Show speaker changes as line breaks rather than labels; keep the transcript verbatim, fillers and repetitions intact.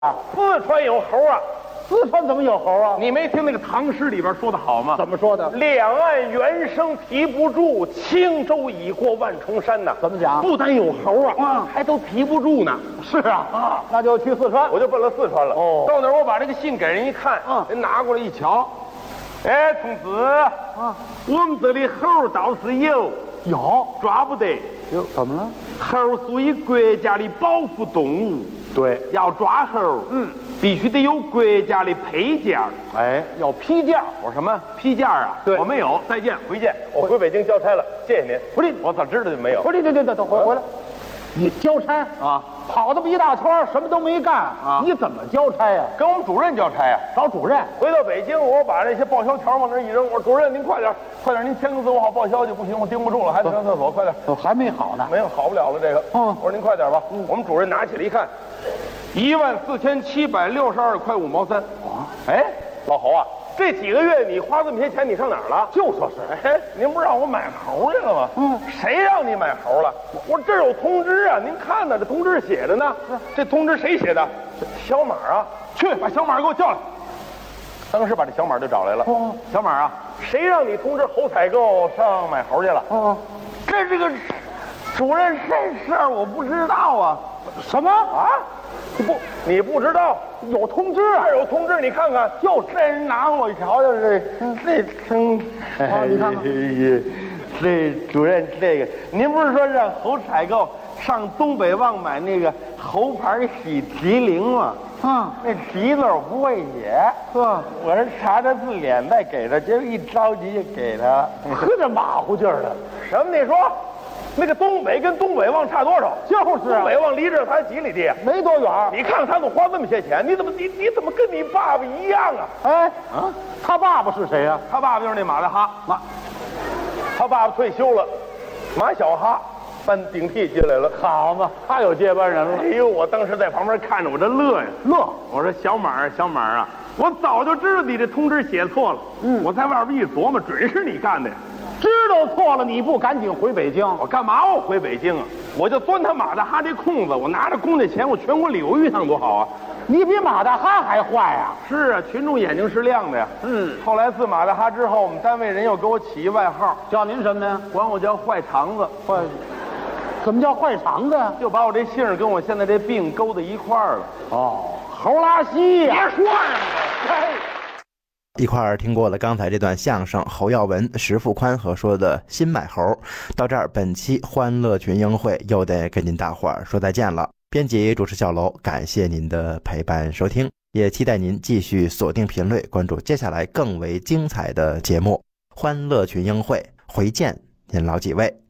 啊，四川有猴啊！
四川怎么有猴啊？
你没听那个唐诗里边说的好吗？
怎么说的？
两岸猿声啼不住，轻舟已过万重山呐。
怎么讲？
不但有猴啊，
嗯，
还都提不住呢。
是啊，啊，那就去四川。
我就奔了四川了。
哦，
到那儿我把这个信给人一看，
嗯，
人拿过来一瞧，哎，同志，
啊，
我们这里猴倒是有，
有，
抓不得。
有，怎么了？
猴属于国家的保护动物。对，要抓猴，嗯，必须得有国家的配件。
哎，要批件。
我说什么批件啊？
对，
我没有。再见，回见。我回北京交差了，谢谢您。不是，我咋知道就没有？
不是，对对对，等回回来。你交差
啊？
跑这么一大圈，什么都没干啊？你怎么交差呀？
跟我们主任交差呀？
找主任。
回到北京，我把那些报销条往那一扔，我说主任您快点，快点，您签个字，我好报销去。不行，我盯不住了，还得上厕所，快点。
哦，还没好呢。
没有，好不了了这个。
嗯，
我说您快点吧。嗯，我们主任拿起来一看。一万四千七百六十二块五毛三。
啊，
哎，老侯啊，这几个月你花这么些钱，你上哪儿了？
就说是，
哎，您不是让我买猴去了吗？
嗯，
谁让你买猴了？我这儿有通知啊，您看呢，这通知写着呢。这通知谁写的？小马啊，去把小马给我叫来。当时把这小马就找来了。
哦，
小马啊，谁让你通知猴采购上买猴去了？
哦，
这这个主任这事儿我不知道啊。
什么
啊？你不，你不知道
有通知啊？
这有通知，你看看，就这人拿我一瞧瞧，这这称
啊，你看看，
这主任这个，您不是说让猴采购上东北旺买那个猴牌喜麒麟吗？
啊，
那蹄子我不会写，
呵，
我是查查字典再给他，结果一着急就给他了，
呵，这马虎劲儿的。
什么？你说？那个东北跟东北旺差多少？
就是啊，
东北旺离这儿才几里地，
没多远。
你看他都花这么些钱，你怎么你你怎么跟你爸爸一样啊？
哎，啊，他爸爸是谁呀？
他爸爸就是那马大哈，马，他爸爸退休了，马小哈搬顶替进来了。
好嘛，他有接班人了。
哎呦，我当时在旁边看着，我这乐呀
乐。
我说小马小马啊，我早就知道你这通知写错了。嗯，我在外边一琢磨，准是你干的呀。
知道错了，你不赶紧回北京？
我干嘛我回北京啊？我就钻他马大哈这空子，我拿着公家钱，我全国旅游一趟多好啊！
你比马大哈还坏啊！
是啊，群众眼睛是亮的呀。嗯。后来自马大哈之后，我们单位人又给我起一外号，
叫您什么呢？
管我叫坏肠子。
坏？怎么叫坏肠子？
就把我这姓跟我现在这病勾在一块儿了。
哦，猴拉稀呀！
别说了，哎。
一块儿听过了刚才这段相声，侯耀文、石富宽和说的新买猴。到这儿，本期欢乐群英会又得跟您大伙儿说再见了。编辑主持小楼，感谢您的陪伴收听，也期待您继续锁定频率，关注接下来更为精彩的节目。欢乐群英会，回见您老几位。